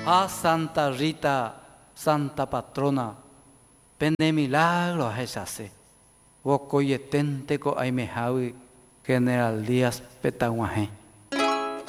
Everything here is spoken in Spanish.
A Santa Rita, Santa Patrona, pende milagro a Jesase. Wokoyetente ko aimehawi General Díaz Petaguaje.